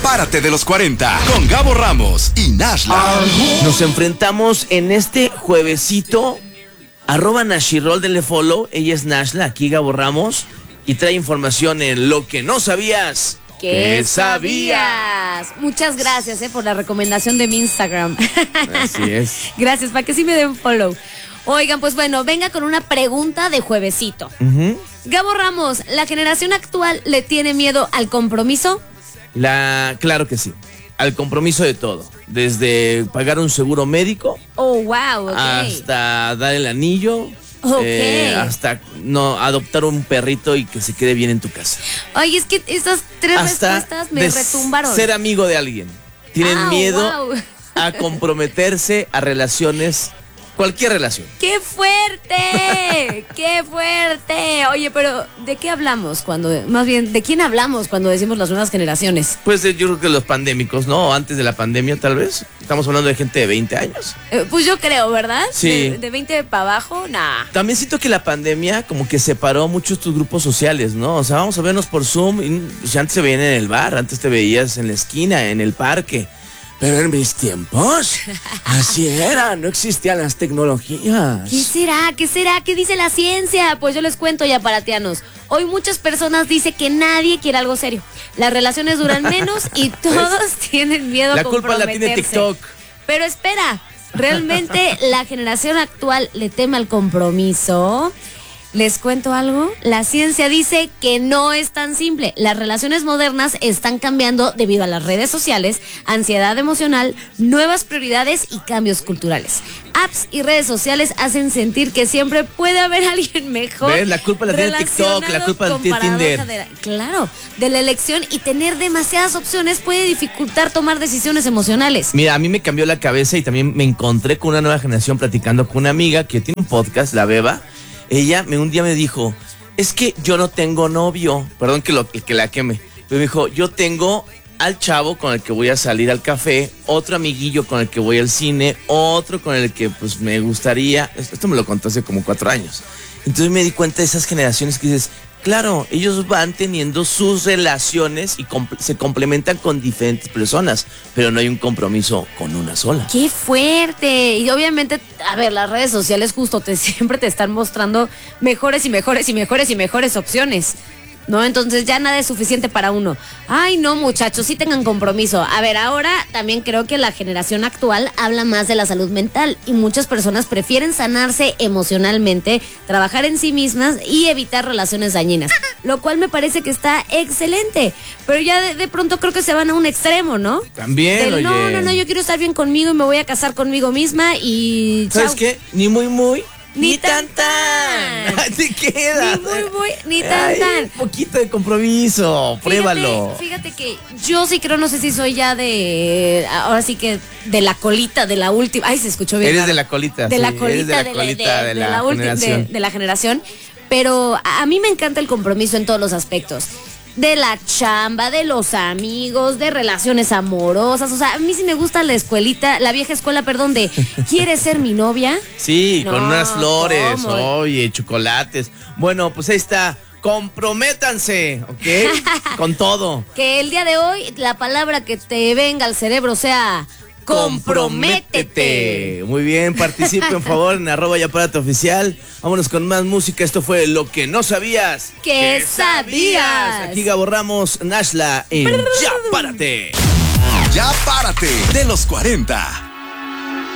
Párate de los 40 con Gabo Ramos y Nashla. Nos enfrentamos en este juevesito. @Nashirol, denle follow. Ella es Nashla, aquí Gabo Ramos. Y trae información en Lo que no sabías. ¿Qué sabías? Muchas gracias por la recomendación de mi Instagram. Así es. Gracias, para que sí me den follow. Oigan, pues bueno, venga con una pregunta de juevesito. Gabo Ramos, ¿la generación actual le tiene miedo al compromiso? Claro que sí. Al compromiso de todo. Desde pagar un seguro médico. Oh, wow, ok. Hasta dar el anillo. Ok. Hasta no adoptar un perrito y que se quede bien en tu casa. Oye, es que esas tres Hasta respuestas me retumbaron. Ser amigo de alguien. Tienen miedo wow. a comprometerse a relaciones, cualquier relación. ¡Qué fuerte! ¡Qué fuerte! Oye, pero ¿de qué hablamos más bien, ¿de quién hablamos cuando decimos las nuevas generaciones? Pues yo creo que los pandémicos, ¿no? Antes de la pandemia, tal vez. Estamos hablando de gente de 20 años. Pues yo creo, ¿verdad? Sí. De 20 para abajo, nah. También siento que la pandemia como que separó muchos tus grupos sociales, ¿no? O sea, vamos a vernos por Zoom. Y, pues, antes se veían en el bar, antes te veías en la esquina, en el parque. Pero en mis tiempos, así era, no existían las tecnologías. ¿Qué será? ¿Qué será? ¿Qué dice la ciencia? Pues yo les cuento ya, paratianos. Hoy muchas personas dicen que nadie quiere algo serio. Las relaciones duran menos y todos tienen miedo a comprometerse. La culpa la tiene TikTok. Pero espera, ¿realmente la generación actual le teme al compromiso? ¿Les cuento algo? La ciencia dice que no es tan simple. Las relaciones modernas están cambiando debido a las redes sociales, ansiedad emocional, nuevas prioridades y cambios culturales. Apps y redes sociales hacen sentir que siempre puede haber alguien mejor. ¿Ves? La culpa la tiene TikTok, la culpa la tiene Tinder. Claro, de la elección, y tener demasiadas opciones puede dificultar tomar decisiones emocionales. Mira, a mí me cambió la cabeza y también me encontré con una nueva generación platicando con una amiga que tiene un podcast, La Beba. Ella un día me dijo, es que yo no tengo novio, perdón que la queme, pero me dijo, yo tengo al chavo con el que voy a salir al café, otro amiguillo con el que voy al cine, otro con el que pues me gustaría, esto me lo contó hace como 4 años. Entonces me di cuenta de esas generaciones que dices, claro, ellos van teniendo sus relaciones y se complementan con diferentes personas, pero no hay un compromiso con una sola. ¡Qué fuerte! Y obviamente, a ver, las redes sociales justo siempre te están mostrando mejores y mejores y mejores y mejores opciones, ¿no? Entonces ya nada es suficiente para uno. Ay, no, muchachos, sí tengan compromiso. A ver, ahora también creo que la generación actual habla más de la salud mental y muchas personas prefieren sanarse emocionalmente, trabajar en sí mismas y evitar relaciones dañinas, lo cual me parece que está excelente. Pero ya de pronto creo que se van a un extremo, ¿no? También, oye. No, yo quiero estar bien conmigo y me voy a casar conmigo misma y ¿sabes chao. qué? Ni muy Ni tan tan. Te queda. Ni tan tan. Un poquito de compromiso, pruébalo. Fíjate que yo sí creo, no sé si soy ya ahora sí que de la colita, de la última. Ay, se escuchó bien. Eres de la colita. De sí, la colita, de la última, de la generación. Pero a mí me encanta el compromiso en todos los aspectos. De la chamba, de los amigos, de relaciones amorosas. O sea, a mí sí me gusta la escuelita, la vieja escuela, perdón, de ¿quieres ser mi novia? Sí, No, con unas flores, ¿cómo? oye, chocolates. Bueno, pues ahí está. Comprométanse, ¿ok? Con todo. Que el día de hoy la palabra que te venga al cerebro sea comprométete. Muy bien, participe en favor en @yapárate_oficial. Vámonos con más música. Esto fue Lo que no sabías. ¿Qué sabías? Aquí Gabo Ramos, Nashla en Ya Párate. Ya Párate de los 40.